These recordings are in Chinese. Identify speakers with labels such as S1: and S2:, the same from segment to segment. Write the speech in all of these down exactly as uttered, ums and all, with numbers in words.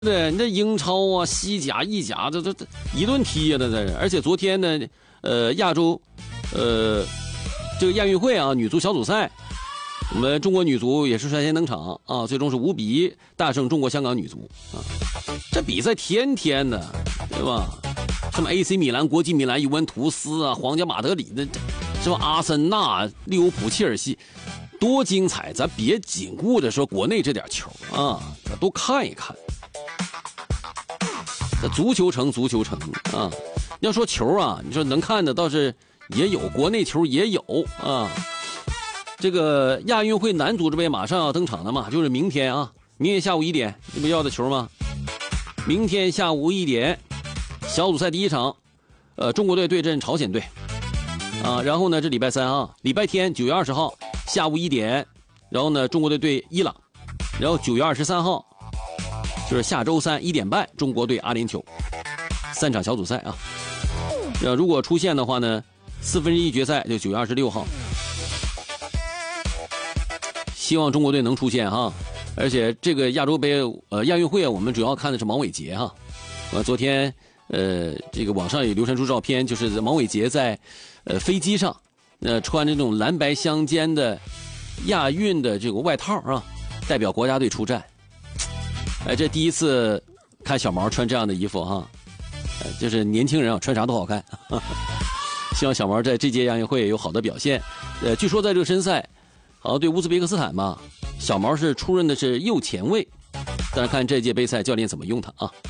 S1: 对，你这英超啊、西甲、意甲，这这这一顿踢呀，这这。而且昨天呢，呃，亚洲，呃，这个亚运会啊，女足小组赛，我们中国女足也是率先登场啊，最终是五比一大胜中国香港女足啊。这比赛天天的，对吧？什么 A C 米兰、国际米兰、尤文图斯啊、皇家马德里的，是吧？阿森纳、利物浦、切尔西，多精彩！咱别仅顾着说国内这点球啊，咱都看一看。这足球城，足球城啊！要说球啊，你说能看的倒是也有，国内球也有啊。这个亚运会男足这边马上要登场了嘛，就是明天啊，明天下午一点，你不要的球吗？明天下午一点，小组赛第一场，呃，中国队对阵朝鲜队啊。然后呢，这礼拜三啊，礼拜天九月二十号下午一点，然后呢，中国队对伊朗，然后九月二十三号。就是下周三一点半，中国对阿联酋，三场小组赛啊。如果出现的话呢，四分之一决赛就九月二十六号。希望中国队能出现哈，而且这个亚洲杯呃亚运会我们主要看的是王伟杰哈。呃，昨天呃这个网上也流传出照片，就是王伟杰在呃飞机上，呃穿着这种蓝白相间的亚运的这个外套啊，代表国家队出战。哎，这第一次看小毛穿这样的衣服哈，哎，就是年轻人啊，穿啥都好看。希望小毛在这届亚运会有好的表现。呃，据说在这个申赛，好像对乌兹别克斯坦吧，小毛是出任的是右前卫，但是看这届杯赛教练怎么用他啊。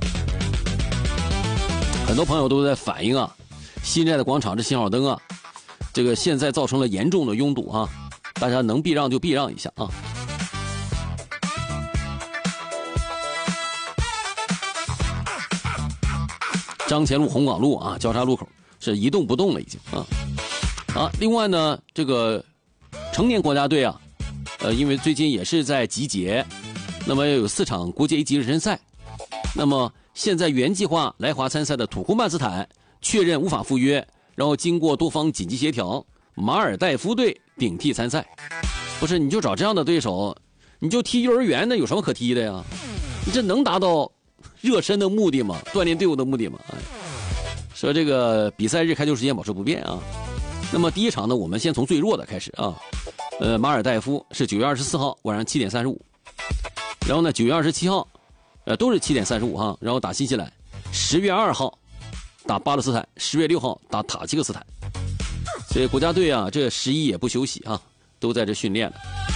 S1: 很多朋友都在反映啊，新寨的广场这信号灯啊，这个现在造成了严重的拥堵啊，大家能避让就避让一下啊。张前路、红港路啊，交叉路口是一动不动了已经啊啊！另外呢，这个成年国家队啊，呃，因为最近也是在集结，那么有四场国际 A 级热身赛，那么现在原计划来华参赛的土库曼斯坦确认无法赴约，然后经过多方紧急协调，马尔代夫队顶替参赛。不是，你就找这样的对手，你就踢幼儿园的，有什么可踢的呀？你这能达到热身的目的吗？锻炼队伍的目的吗？哎，说这个比赛日开球时间保持不变啊。那么第一场呢，我们先从最弱的开始啊。呃，马尔代夫是九月二十四号晚上七点三十五，然后呢九月二十七号，呃都是七点三十五哈，然后打新西兰，十月二号打巴勒斯坦，十月六号打塔吉克斯坦。所以国家队啊，这十一也不休息啊，都在这训练了。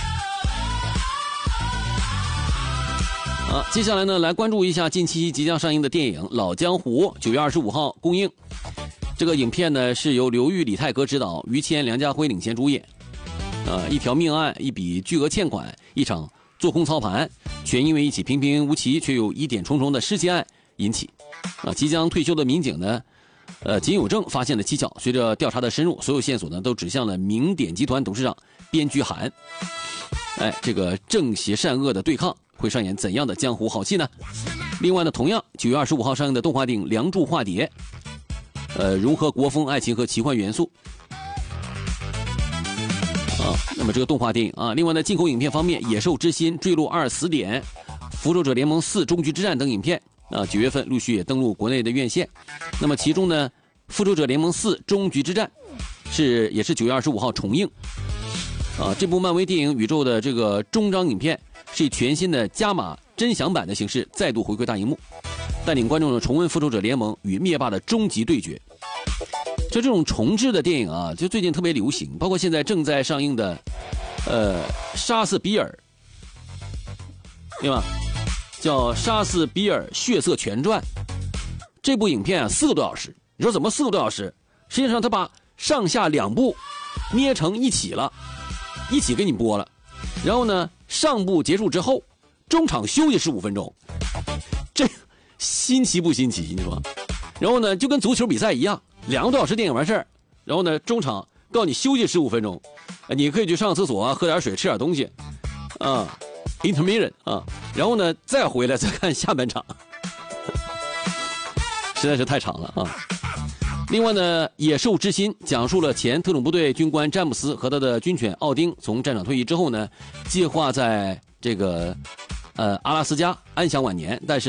S1: 啊，接下来呢，来关注一下近期即将上映的电影《老江湖》，九月二十五号公映。这个影片呢是由刘玉、李泰阁执导，于谦、梁家辉领衔主演。呃，一条命案，一笔巨额欠款，一场做空操盘，全因为一起平平无奇却又疑点重重的失窃案引起。啊，即将退休的民警呢，呃，金有正发现了蹊跷。随着调查的深入，所有线索呢都指向了明典集团董事长边居涵。哎，这个正邪善恶的对抗会上演怎样的江湖好戏呢？另外呢，同样九月二十五号上映的动画电影《梁祝化蝶》，呃，融合国风、爱情和奇幻元素。啊，那么这个动画电影啊，另外呢，进口影片方面，《野兽之心》、《坠落二死点》、《复仇者联盟四：终局之战》等影片啊，九月份陆续也登陆国内的院线。那么其中呢，《复仇者联盟四：终局之战》是也是九月二十五号重映。啊，这部漫威电影宇宙的这个终章影片是以全新的加码真享版的形式再度回归大荧幕，带领观众呢重温复仇者联盟与灭霸的终极对决。就这种重制的电影啊，就最近特别流行，包括现在正在上映的，呃，杀死比尔，对吧？叫《杀死比尔血色全传》这部影片啊，四个多小时。你说怎么四个多小时？实际上他把上下两部捏成一起了。一起给你播了，然后呢，上部结束之后，中场休息十五分钟，这新奇不新奇？你说？然后呢，就跟足球比赛一样，两个多小时电影完事儿，然后呢，中场告诉你休息十五分钟，你可以去上厕所啊，喝点水，吃点东西，啊 ，intermission 啊，然后呢，再回来再看下半场，实在是太长了啊。另外呢，《野兽之心》讲述了前特种部队军官詹姆斯和他的军犬奥丁从战场退役之后呢，计划在这个呃阿拉斯加安享晚年，但是